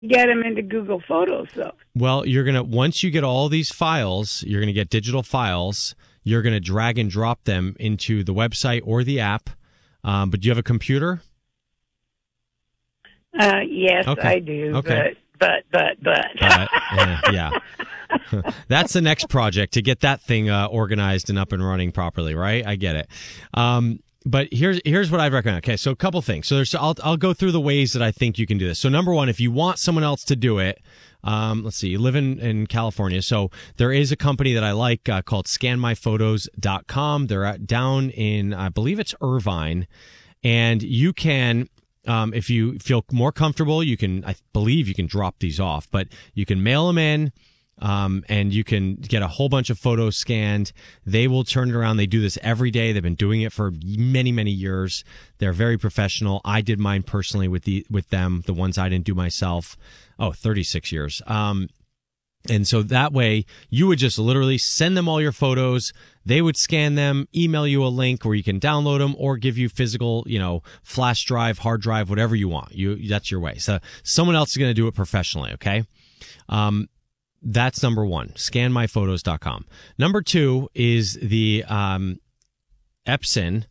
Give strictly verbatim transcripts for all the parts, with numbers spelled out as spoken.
get them into Google Photos, though? Well, you're going to, once you get all these files, you're going to get digital files. You're going to drag and drop them into the website or the app. Um, but do you have a computer? Uh, yes, okay. I do. Okay. But, but, but, but. uh, yeah. yeah. That's the next project, to get that thing uh, organized and up and running properly, right? I get it. Um, but here's here's what I'd recommend. Okay, so a couple things. So there's I'll I'll go through the ways that I think you can do this. So number one, if you want someone else to do it, um, let's see, you live in, in California. So there is a company that I like uh, called scan my photos dot com. They're at, down in, I believe it's Irvine, and you can. Um, if you feel more comfortable, you can, I believe you can drop these off, but you can mail them in, um, and you can get a whole bunch of photos scanned. They will turn it around. They do this every day. They've been doing it for many, many years. They're very professional. I did mine personally with the, with them, the ones I didn't do myself. Oh, thirty-six years. Um, And so that way, you would just literally send them all your photos. They would scan them, email you a link where you can download them, or give you physical, you know, flash drive, hard drive, whatever you want. You that's your way. So someone else is going to do it professionally. Okay, um, that's number one. scan my photos dot com. Number two is the um, Epson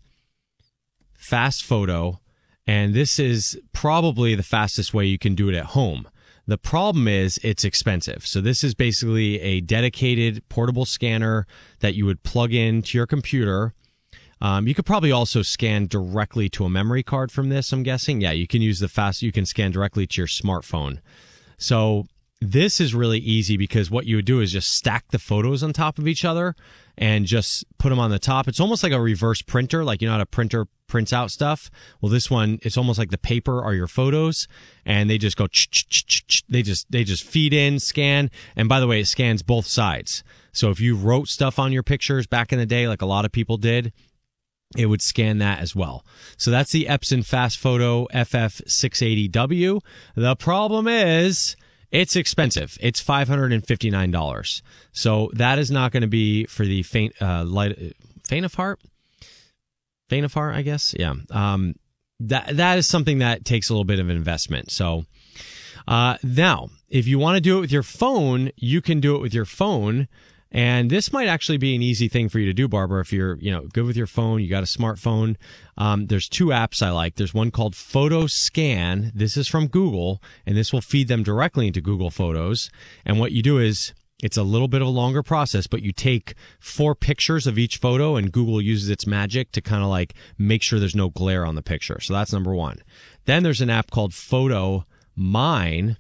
Fast Photo, and this is probably the fastest way you can do it at home. The problem is it's expensive. So this is basically a dedicated portable scanner that you would plug into your computer. Um, you could probably also scan directly to a memory card from this, I'm guessing. Yeah, you can use the fast, you can scan directly to your smartphone. So this is really easy, because what you would do is just stack the photos on top of each other and just put them on the top. It's almost like a reverse printer, like, you know how a printer prints out stuff? Well, this one, it's almost like the paper are your photos, and they just go, they just, they just feed in, scan. And by the way, it scans both sides. So if you wrote stuff on your pictures back in the day, like a lot of people did, it would scan that as well. So that's the Epson Fast Photo F F six eighty W. The problem is, it's expensive. It's five hundred fifty-nine dollars. So that is not going to be for the faint, uh, light, faint of heart? Faint of heart, I guess. Yeah. Um, that, that is something that takes a little bit of investment. So, uh, now, if you want to do it with your phone, you can do it with your phone. And this might actually be an easy thing for you to do, Barbara, if you're, you know, good with your phone, you got a smartphone. Um, there's two apps I like. There's one called PhotoScan. This is from Google, and this will feed them directly into Google Photos. And what you do is, it's a little bit of a longer process, but you take four pictures of each photo, and Google uses its magic to kind of like make sure there's no glare on the picture. So that's number one. Then there's an app called PhotoMyne,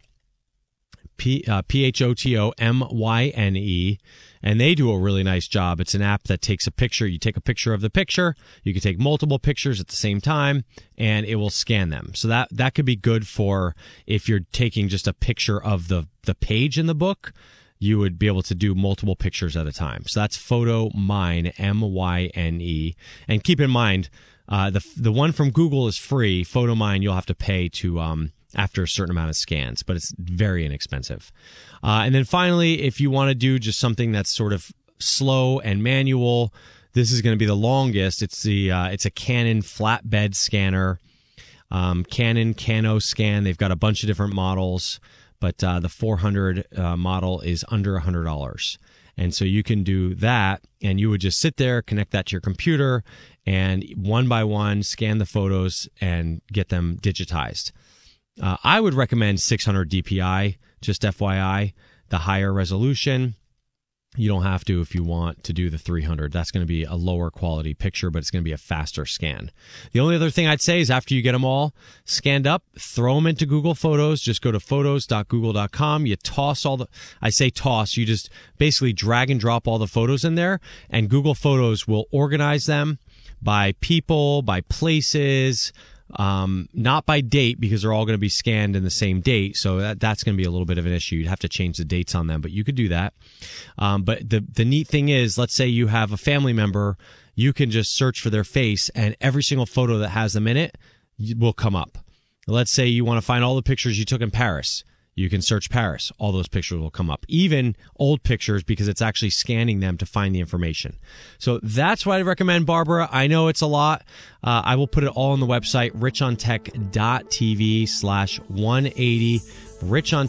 P, uh, P H O T O M Y N E, and they do a really nice job. It's an app that takes a picture. You take a picture of the picture. You can take multiple pictures at the same time, and it will scan them. So that, that could be good for if you're taking just a picture of the, the page in the book. You would be able to do multiple pictures at a time. So that's PhotoMyne, M Y N E. And keep in mind, uh, the the one from Google is free. PhotoMyne, you'll have to pay to um, after a certain amount of scans, but it's very inexpensive. Uh, and then finally, if you want to do just something that's sort of slow and manual, this is going to be the longest. It's the uh, it's a Canon flatbed scanner, um, Canon CanoScan. They've got a bunch of different models. But uh, the four hundred uh, model is under one hundred dollars. And so you can do that, and you would just sit there, connect that to your computer, and one by one scan the photos and get them digitized. Uh, I would recommend six hundred D P I, just F Y I, the higher resolution. You don't have to if you want to do the three hundred. That's going to be a lower quality picture, but it's going to be a faster scan. The only other thing I'd say is after you get them all scanned up, throw them into Google Photos. Just go to photos dot google dot com. You toss all the, I say toss, you just basically drag and drop all the photos in there, and Google Photos will organize them by people, by places, Um, not by date, because they're all going to be scanned in the same date. So that, that's going to be a little bit of an issue. You'd have to change the dates on them, but you could do that. Um, but the, the neat thing is, let's say you have a family member, you can just search for their face, and every single photo that has them in it will come up. Let's say you want to find all the pictures you took in Paris. You can search Paris. All those pictures will come up, even old pictures, because it's actually scanning them to find the information. So that's what I recommend, Barbara. I know it's a lot. Uh, I will put it all on the website, rich on tech dot t v slash one eighty. Rich on